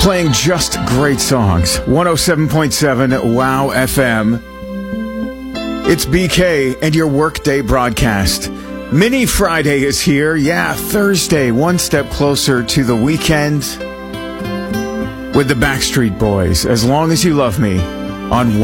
Playing just great songs. 107.7 WOW FM. It's BK and your Workday broadcast. Mini Friday is here. Yeah, Thursday, one step closer to the weekend with the Backstreet Boys. As Long as You Love Me on